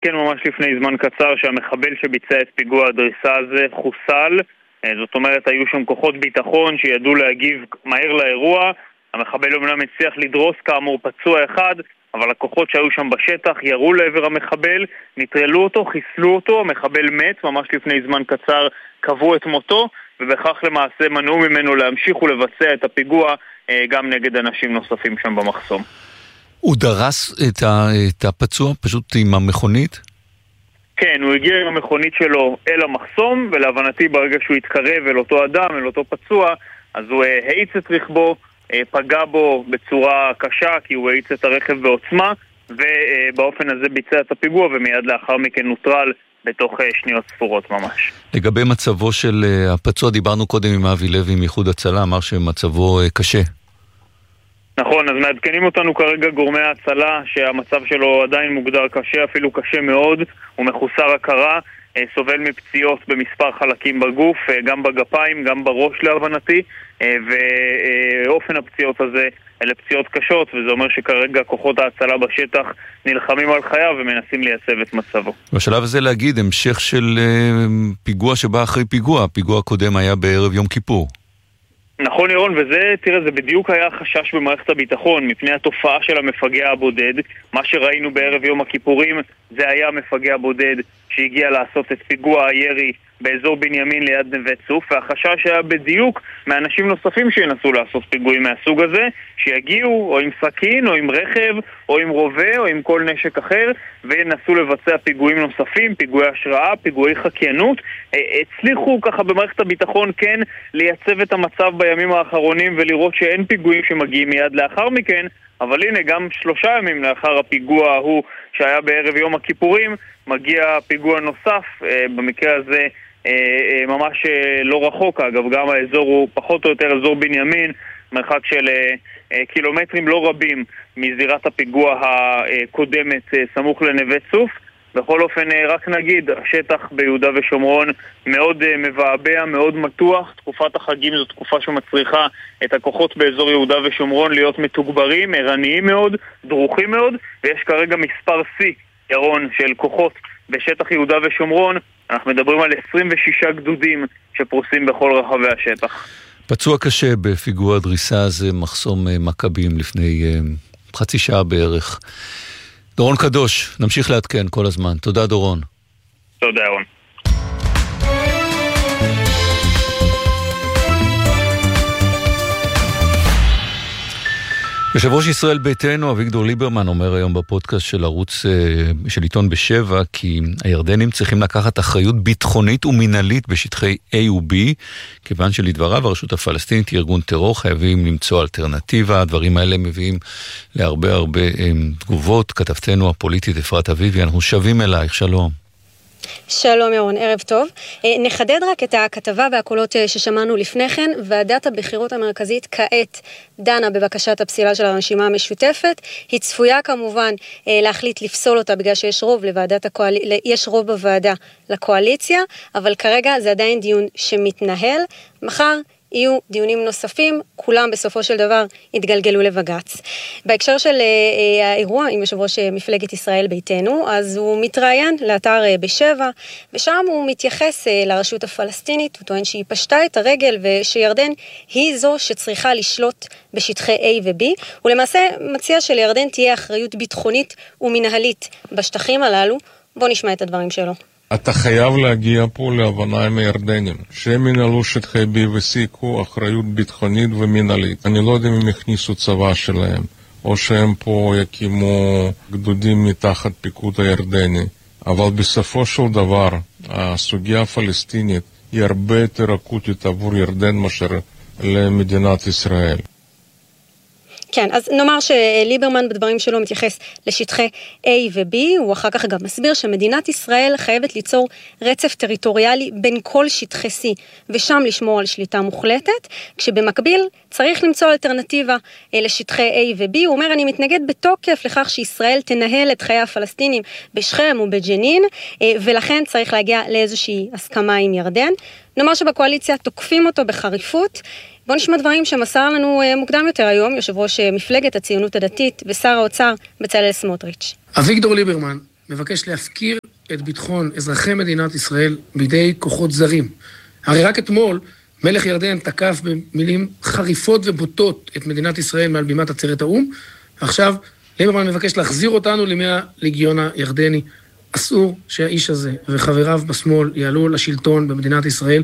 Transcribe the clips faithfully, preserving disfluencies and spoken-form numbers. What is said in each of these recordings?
כן, ממש לפני זמן קצר שהמחבל שביצע את פיגוע הדריסה הזה חוסל. זאת אומרת, היו שם כוחות ביטחון שידעו להגיב מהר לאירוע. המחבל אומנם הצליח לדרוס כאמור פצוע אחד, אבל הכוחות שהיו שם בשטח ירו לעבר המחבל, נטרלו אותו, חיסלו אותו, המחבל מת, ממש לפני זמן קצר קבעו את מותו, ובכך למעשה מנעו ממנו להמשיך ולבצע את הפיגוע גם נגד אנשים נוספים שם במחסום. הוא דרס את, ה, את הפצוע פשוט עם המכונית? כן, הוא הגיע עם המכונית שלו אל המחסום, ולהבנתי ברגע שהוא התקרב אל אותו אדם, אל אותו פצוע, אז הוא האיץ את רכבו, פגע בו בצורה קשה, כי הוא האיץ את הרכב בעוצמה, ובאופן הזה ביצע את הפיגוע, ומיד לאחר מכן נוטרל בתוך שניות ספורות ממש. לגבי מצבו של הפצוע, דיברנו קודם עם אבי לוי מאיחוד הצלה, אמר שמצבו קשה. נכון, אז מעדכנים אותנו כרגע גורמי ההצלה שהמצב שלו עדיין מוגדר קשה, אפילו קשה מאוד, הוא מחוסר הכרה, סובל מפציעות במספר חלקים בגוף, גם בגפיים, גם בראש להבנתי, ואופן הפציעות הזה אלה פציעות קשות, וזה אומר שכרגע כוחות ההצלה בשטח נלחמים על חייו ומנסים לייצב את מצבו. בשלב הזה להגיד, המשך של פיגוע שבא אחרי פיגוע, הפיגוע הקודם היה בערב יום כיפור. נכון ירון, וזה, תראה, זה בדיוק היה חשש במערכת הביטחון מפני התופעה של המפגע הבודד. מה שראינו בערב יום הכיפורים זה היה המפגע הבודד שהגיע לעשות את פיגוע הירי באזור בנימין ליד נווה צוף, והחשש היה בדיוק מאנשים נוספים שינסו לעשות פיגועים מהסוג הזה, שיגיעו או עם סכין או עם רכב או עם רובה או עם כל נשק אחר וינסו לבצע פיגועים נוספים, פיגועי השראה, פיגועי חקיינות. הצליחו ככה במערכת הביטחון כן לייצב את המצב בימים האחרונים ולראות שאין פיגועים שמגיעים מיד לאחר מכן, אבל הנה גם שלושה ימים לאחר הפיגוע ההוא שהיה בערב יום הכיפורים מגיע פיגוע נוסף, במקרה הזה ממש לא רחוק, אגב גם האזור הוא פחות או יותר אזור בנימין, מרחק של קילומטרים לא רבים מזירת הפיגוע הקודמת סמוך לנווה צוף. בכל אופן רק נגיד, השטח ביהודה ושומרון מאוד מבעבע, מאוד מתוח. תקופת החגים זו תקופה שמצריכה את הכוחות באזור יהודה ושומרון להיות מתוגברים, ערניים מאוד, דרוכים מאוד, ויש כרגע מספר C, ירון, של כוחות בשטח יהודה ושומרון. אנחנו מדברים על עשרים ושישה גדודים שפרוסים בכל רחבי השטח. פצוע קשה בפיגוע הדריסה הזה, מחסום מכבים לפני חצי שעה בערך. דורון קדוש, נמשיך לעדכן כל הזמן. תודה דורון. תודה ירון. יושב ראש ישראל ביתנו אביגדור ליברמן אומר היום בפודקאסט של ערוץ של עיתון בשבע כי הירדנים צריכים לקחת אחריות ביטחונית ומנהלית בשטחי A ו-B, כיוון שלדבריו הרשות הפלסטינית היא ארגון טרור, חייבים למצוא אלטרנטיבה. הדברים האלה מביאים להרבה הרבה תגובות. כתבתנו הפוליטית אפרת אביבי, אנחנו שווים אלייך, שלום. שלום ירון, ערב טוב. נחדד רק את הכתבה והקולות ששמענו לפני כן. ועדת הבחירות המרכזית כעת דנה בבקשת הפסילה של הרשימה המשותפת. היא צפויה כמובן להחליט לפסול אותה בגלל שיש רוב לוועדת הקואל... יש רוב בוועדה לקואליציה, אבל כרגע זה עדיין דיון שמתנהל. מחר יהיו דיונים נוספים, כולם בסופו של דבר יתגלגלו לבגץ. בהקשר של אה, האירוע עם יושב ראש מפלגת ישראל ביתנו, אז הוא מתראיין לאתר אה, בשבע, ושם הוא מתייחס אה, לרשות הפלסטינית, הוא טוען שהיא פשטה את הרגל, ושירדן היא זו שצריכה לשלוט בשטחי A ו-B, הוא למעשה מציע שלירדן תהיה אחריות ביטחונית ומנהלית בשטחים הללו. בוא נשמע את הדברים שלו. אתה חייב להגיע פה להבנה עם הירדנים, שהם ינהלו שטחי B ו-C, יקחו אחריות ביטחונית ומנהלית. אני לא יודע אם הם הכניסו צבא שלהם, או שהם פה יקימו גדודים מתחת פיקוד הירדני. אבל בסופו של דבר, הסוגיה הפלסטינית היא הרבה יותר אקוטית עבור ירדן מאשר למדינת ישראל. כן, אז נאמר שליברמן בדברים שלו מתייחס לשטחי A ו-B, הוא אחר כך גם מסביר שמדינת ישראל חייבת ליצור רצף טריטוריאלי בין כל שטחי C, ושם לשמור על שליטה מוחלטת, כשבמקביל צריך למצוא אלטרנטיבה לשטחי A ו-B. הוא אומר, אני מתנגד בתוקף לכך שישראל תנהל את חיי הפלסטינים בשכם ובג'נין, ולכן צריך להגיע לאיזושהי הסכמה עם ירדן. נאמר שבקואליציה תוקפים אותו בחריפות. בוא נשמע דברים שמסר לנו מוקדם יותר היום יושב ראש מפלגת הציונות הדתית ושר האוצר בצלאל סמוטריץ'. אביגדור ליברמן מבקש להפקיר את ביטחון אזרחי מדינת ישראל בידי כוחות זרים. הרי רק אתמול מלך ירדן תקף במילים חריפות ובוטות את מדינת ישראל מעל בימת עצרת האו"ם, עכשיו ליברמן מבקש להחזיר אותנו לימי הלגיון הירדני. אסור שהאיש הזה וחבריו בשמאל יעלו לשלטון במדינת ישראל.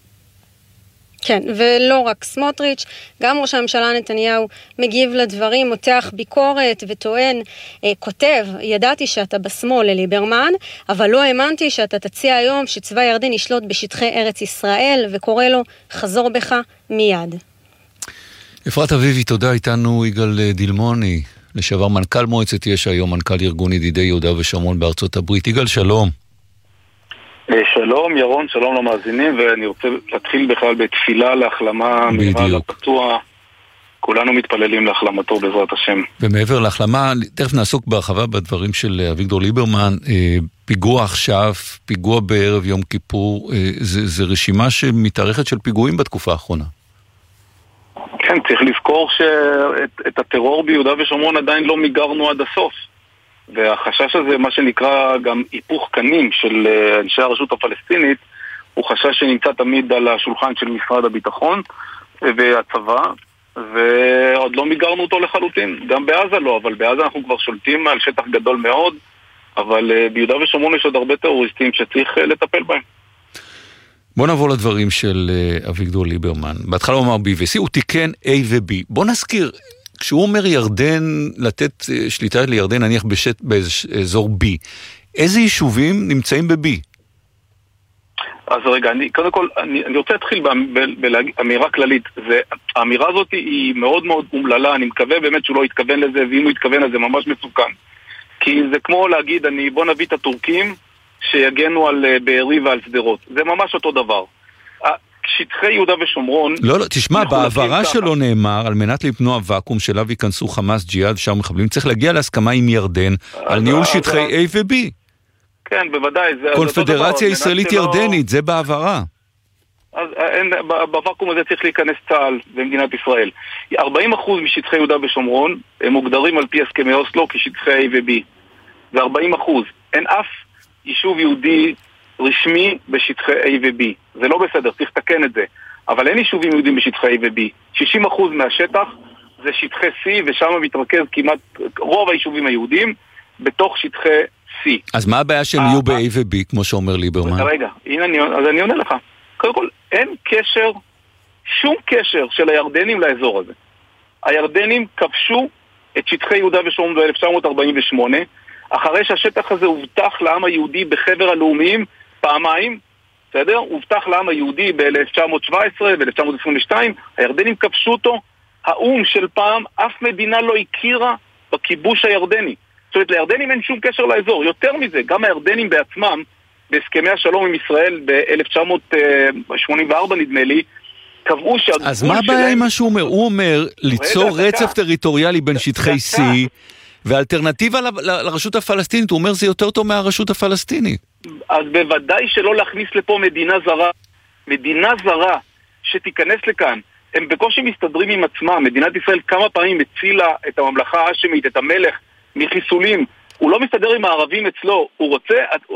כן, ולא רק סמוטריץ', גם ראש הממשלה נתניהו מגיב לדברים, מותח ביקורת וטוען, אה, כותב, ידעתי שאתה בשמאל לליברמן, אבל לא האמנתי שאתה תציע היום שצבא ירדן ישלוט בשטחי ארץ ישראל, וקורא לו, חזור בך מיד. אפרת אביבי, תודה. איתנו יגאל דילמוני, לשעבר מנכ"ל מועצת יש"ע, היום מנכ"ל ארגון ידידי יהודה ושומרון בארצות הברית. יגאל, שלום. שלום ירון, שלום למאזינים, ואני רוצה להתחיל בכלל בתפילה להחלמה מהירה לפצוע. כולנו מתפללים להחלמתו בעזרת השם. ומעבר להחלמה, תכף נעסוק בהרחבה בדברים של אביגדור ליברמן. פיגוע עכשיו, פיגוע בערב יום כיפור, זה, זה רשימה שמתארכת של פיגועים בתקופה האחרונה. כן, צריך לזכור שאת את הטרור ביהודה ושומרון עדיין לא מיגרנו עד הסוף. והחשש הזה, מה שנקרא גם היפוך קנים של אנשי הרשות הפלסטינית, הוא חשש שנמצא תמיד על השולחן של משרד הביטחון והצבא, ועוד לא מיגרנו אותו לחלוטין. גם בעזה לא, אבל בעזה אנחנו כבר שולטים על שטח גדול מאוד, אבל ביהודה ושומרון יש עוד הרבה טרוריסטים שצריך לטפל בהם. בוא נעבור לדברים של אביגדור ליברמן. בהתחלה הוא אמר B ו-C, הוא תיקן A ו-B. בוא נזכיר, כשהוא אומר ירדן, לתת שליטה לירדן, נניח בשט, באזור B, איזה יישובים נמצאים ב-B? אז רגע, אני, קודם כל, אני, אני רוצה להתחיל באמירה כללית. זה, האמירה הזאת היא מאוד מאוד אומללה, אני מקווה באמת שהוא לא יתכוון לזה, ואם הוא יתכוון לזה ממש מסוכן. כי זה כמו להגיד, אני, בוא נביא את הטורקים שיגנו על בארי ועל סדרות. זה ממש אותו דבר. שטחי יהודה ושומרון... לא, לא, תשמע, בעברה שלו נאמר, על מנת לפנוע ואקום שאליו ייכנסו חמאס, ג'יהאד ושאר מחבלים, צריך להגיע להסכמה עם ירדן על ניהול שטחי A ו-B. כן, בוודאי. קונפדרציה ישראלית ירדנית, זה בעברה. אז בוואקום הזה צריך להיכנס צה"ל במדינת ישראל. ארבעים אחוז משטחי יהודה ושומרון הם מוגדרים על פי הסכמי אוסלו כשטחי A ו-B. זה ארבעים אחוז. אין אף יישוב יהודי רשמי בשטחי A ו-B. זה לא בסדר, צריך לתקן את זה. אבל אין יישובים יהודים בשטחי A ו-B. שישים אחוז מהשטח זה שטחי C, ושם מתרכז כמעט רוב היישובים היהודים בתוך שטחי C. אז מה הבעיה שהם יהיו ב-A ו-B, כמו שאומר ליברמן? רגע, הנה אני, אז אני עונה לך. קודם כל, אין קשר, שום קשר של הירדנים לאזור הזה. הירדנים כבשו את שטחי יהודה ושומרון ב-אלף תשע מאות ארבעים ושמונה, אחרי שהשטח הזה הובטח לעם היהודי בחבר הלאומיים פעמיים, בסדר? הובטח לעם היהודי ב-אלף תשע מאות שבע עשרה וב-אלף תשע מאות עשרים ושתיים, הירדנים כבשו אותו, האום של פעם, אף מדינה לא הכירה בכיבוש הירדני. זאת אומרת, לירדנים אין שום קשר לאזור. יותר מזה, גם הירדנים בעצמם, בהסכמי השלום עם ישראל ב-אלף תשע מאות שמונים וארבע נדמה לי, קבעו שהגבול שלהם... אז מה הבעיה עם מה שהוא אומר? הוא אומר ליצור רצף טריטוריאלי בין שטחי C, ואלטרנטיבה לרשות הפלסטינית, הוא אומר זה יותר טוב מהרשות הפלסטינית. אז בוודאי שלא להכניס לפה מדינה זרה. מדינה זרה שתיכנס לכאן, הם בקושי מסתדרים עם עצמם. מדינת ישראל כמה פעמים הצילה את הממלכה האשמית, את המלך, מחיסולים. הוא לא מסתדר עם הערבים אצלו. הוא רוצה,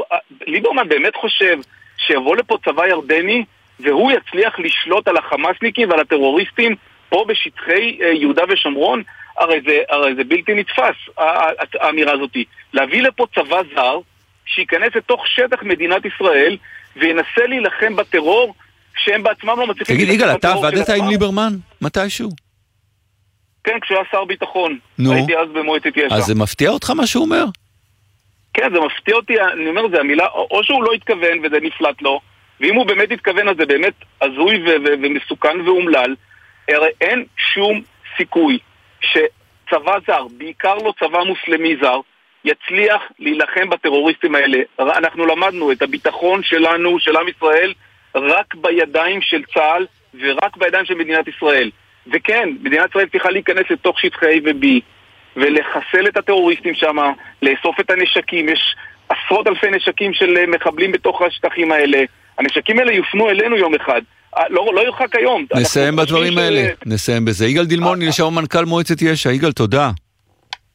ליברמן באמת חושב שיבוא לפה צבא ירדני, והוא יצליח לשלוט על החמאסניקים ועל הטרוריסטים פה בשטחי יהודה ושומרון. הרי זה, הרי זה בלתי נתפס, האמירה הזאת. להביא לפה צבא זר, שייכנס לתוך שטח מדינת ישראל, וינסה להילחם בטרור, שהם בעצמם לא מצליחים... תגיד, יגאל, אתה עבדת עם ליברמן? מתישהו? כן, כשהוא היה שר ביטחון. נו. הייתי אז במועצת יש"ע. אז זה מפתיע אותך מה שהוא אומר? כן, זה מפתיע אותי, אני אומר, זה המילה, או שהוא לא התכוון וזה נפלט לו, ואם הוא באמת התכוון, אז זה באמת הזוי ו- ו- ומסוכן ואומלל. הרי אין שום סיכוי שצבא זר, בעיקר לא צבא מוסלמי זר, יצליח להילחם בטרוריסטים האלה. אנחנו למדנו את הביטחון שלנו, של עם ישראל, רק בידיים של צה"ל ורק בידיים של מדינת ישראל. וכן, מדינת ישראל צריכה להיכנס לתוך שטחי A ו-B ולחסל את הטרוריסטים שם, לאסוף את הנשקים. יש עשרות אלפי נשקים של מחבלים בתוך השטחים האלה. הנשקים האלה יופנו אלינו יום אחד. לא, לא ירחק היום. נסיים בדברים האלה, נסיים בזה. יגאל דילמוני, לשעבר מנכ"ל מועצת יש"ע. יגאל, תודה.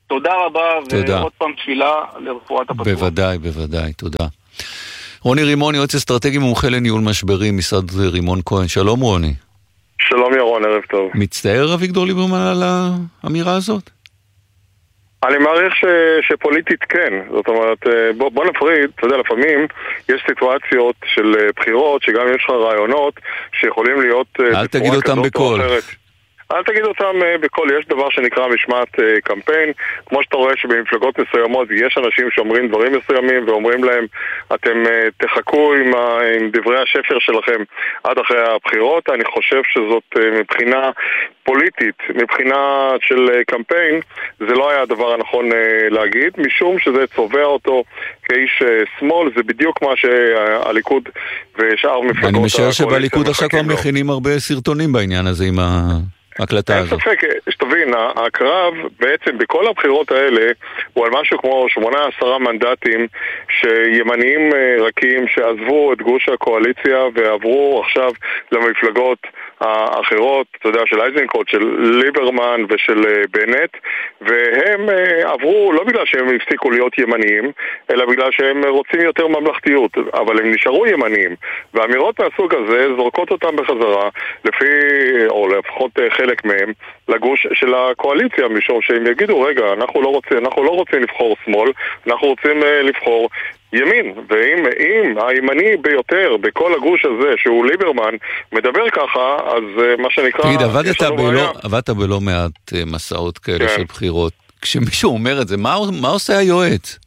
תודה רבה, תודה. ועוד פעם תפילה לרפואת הפצוע. בוודאי, בוודאי, תודה. רוני רימון, יועץ אסטרטגי מומחה לניהול משברים, משרד רימון כהן. שלום רוני. שלום ירון, ערב טוב. מצטער אביגדור ליברמן על האמירה הזאת? אני מעריך ש, שפוליטית כן, זאת אומרת, בוא, בוא נפריד, אתה יודע, לפעמים יש סיטואציות של בחירות, שגם יש לך רעיונות שיכולים להיות אל תגיד אותם בקול. אל תגיד אותם בכל, יש דבר שנקרא משמעת קמפיין, כמו שאתה רואה שבמפלגות מסוימות יש אנשים שאומרים דברים מסוימים ואומרים להם אתם תחכו עם, ה, עם דברי השפר שלכם עד אחרי הבחירות. אני חושב שזאת מבחינה פוליטית, מבחינה של קמפיין, זה לא היה הדבר הנכון להגיד, משום שזה צובע אותו כאיש שמאל, זה בדיוק מה שהליכוד ושאר מפלגות... אני משער שבליכוד עכשיו כבר מכינים הרבה סרטונים בעניין הזה עם ה... ההקלטה הזאת. אין ספק, שתבין, הקרב בעצם בכל הבחירות האלה הוא על משהו כמו שמונה עשרה מנדטים שימניים רכים שעזבו את גוש הקואליציה ועברו עכשיו למפלגות האחרות, אתה יודע, של אייזנקוט, של ליברמן ושל בנט, והם עברו לא בגלל שהם הפסיקו להיות ימניים, אלא בגלל שהם רוצים יותר ממלכתיות, אבל הם נשארו ימניים, והאמירות מהסוג הזה זורקות אותם בחזרה, לפי, או לפחות חלק מהם, לגוש של הקואליציה, משום שהם יגידו, רגע, אנחנו לא רוצים, אנחנו לא רוצים לבחור שמאל, אנחנו רוצים לבחור ימין, ואם אם הימני ביותר בכל הגוש הזה שהוא ליברמן מדבר ככה, אז מה שנקרא... תגיד, עבדת בלא, עבדת בלא מעט מסעות כאלה כן. של בחירות. כשמישהו אומר את זה, מה, מה עושה היועץ?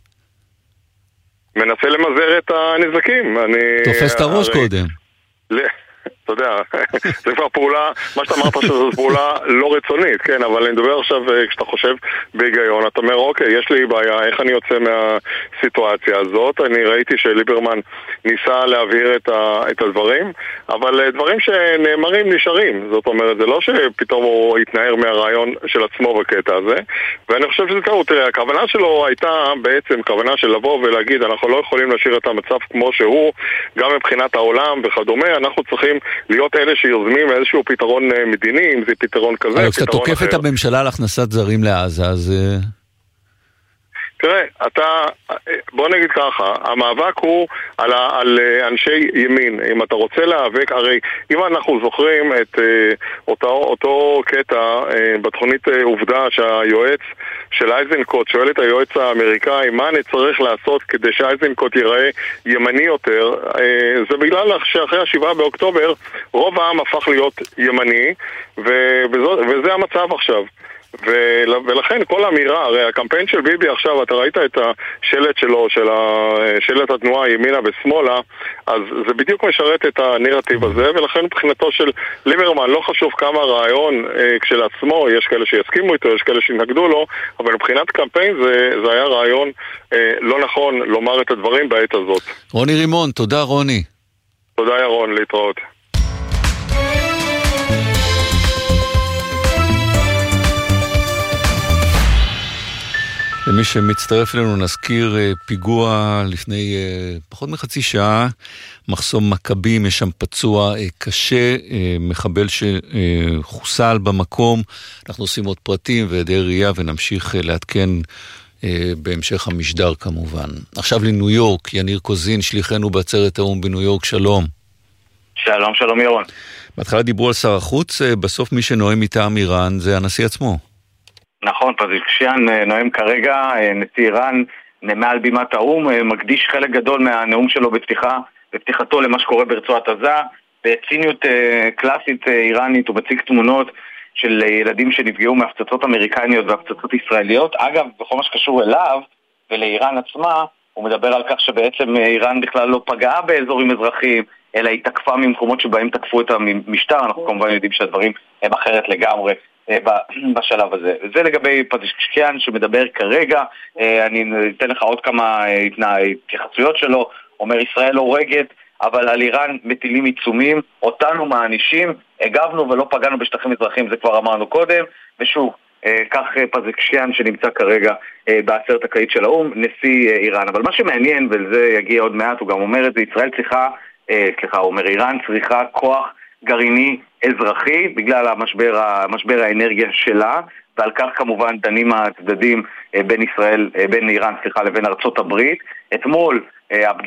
מנסה למזער את הנזקים. אני... תופס את הראש הרי... קודם. ל... אתה יודע, זה כבר פעולה, מה שאתה אמרת שזו פעולה לא רצונית, כן, אבל אני מדבר עכשיו, כשאתה חושב בהיגיון, אתה אומר, אוקיי, יש לי בעיה, איך אני יוצא מהסיטואציה הזאת? אני ראיתי שליברמן ניסה להבהיר את, ה, את הדברים, אבל דברים שנאמרים נשארים, זאת אומרת, זה לא שפתאום הוא יתנער מהרעיון של עצמו בקטע הזה, ואני חושב שזה טעות. תראה, הכוונה שלו הייתה בעצם כוונה של לבוא ולהגיד, אנחנו לא יכולים להשאיר את המצב כמו שהוא, גם מבחינת העולם וכדומה, אנחנו צריכים להיות אלה שיוזמים איזשהו פתרון מדיני, אם זה פתרון כזה, פתרון אחר. כשאתה תוקף את הממשלה על הכנסת זרים לעזה, אז... תראה, אתה, בוא נגיד ככה, המאבק הוא על, על אנשי ימין. אם אתה רוצה להיאבק, הרי אם אנחנו זוכרים את אותו, אותו קטע בתוכנית עובדה שהיועץ של אייזנקוט שואל את היועץ האמריקאי מה אני צריך לעשות כדי שאייזנקוט ייראה ימני יותר, זה בגלל שאחרי השבעה באוקטובר רוב העם הפך להיות ימני, וזו, וזה המצב עכשיו. ולכן כל האמירה, הרי הקמפיין של ביבי עכשיו, אתה ראית את השלט שלו, של שלט התנועה ימינה ושמאלה, אז זה בדיוק משרת את הנרטיב הזה, ולכן מבחינתו של ליברמן לא חשוב כמה רעיון כשלעצמו, יש כאלה שיסכימו איתו, יש כאלה שינגדו לו, אבל מבחינת קמפיין זה, זה היה רעיון לא נכון לומר את הדברים בעת הזאת. רוני רימון, תודה רוני. תודה ירון, להתראות. למי שמצטרף אלינו נזכיר פיגוע לפני פחות מחצי שעה, מחסום מכבים, יש שם פצוע קשה, מחבל שחוסל במקום. אנחנו עושים עוד פרטים ועדי ראייה ונמשיך לעדכן בהמשך המשדר כמובן. עכשיו לניו יורק, יניר קוזין, שליחנו בעצרת האום בניו יורק, שלום. שלום, שלום ירון. בהתחלה דיברו על שר החוץ, בסוף מי שנואם מטעם איראן זה הנשיא עצמו. נכון, פזיקשיאן נואם כרגע, נשיא איראן מעל בימת האום, מקדיש חלק גדול מהנאום שלו בפתיחה, בפתיחתו למה שקורה ברצועת עזה, בציניות קלאסית איראנית, הוא מציג תמונות של ילדים שנפגעו מהפצצות אמריקניות והפצצות ישראליות. אגב, בכל מה שקשור אליו ולאיראן עצמה, הוא מדבר על כך שבעצם איראן בכלל לא פגעה באזורים אזרחיים, אלא היא תקפה ממקומות שבהם תקפו את המשטר. אנחנו כמובן יודעים שהדברים הם אחרת לגמרי בשלב הזה. זה לגבי פזיקשיאן שמדבר כרגע. אני אתן לך עוד כמה התייחסויות שלו. אומר ישראל הורגת, אבל על איראן מטילים עיצומים, אותנו מענישים, הגבנו ולא פגענו בשטחים אזרחיים, זה כבר אמרנו קודם. ושוב, כך פזיקשיאן שנמצא כרגע בעצרת הכללית של האום, נשיא איראן. אבל מה שמעניין, וזה יגיע עוד מעט, הוא גם אומר את זה, ישראל צריכה, סליחה, הוא אומר איראן צריכה כוח גרעיני אזרחי, בגלל המשבר, המשבר האנרגיה שלה, ועל כך כמובן דנים הצדדים בין ישראל, בין איראן, סליחה, לבין ארצות הברית. אתמול הפגישה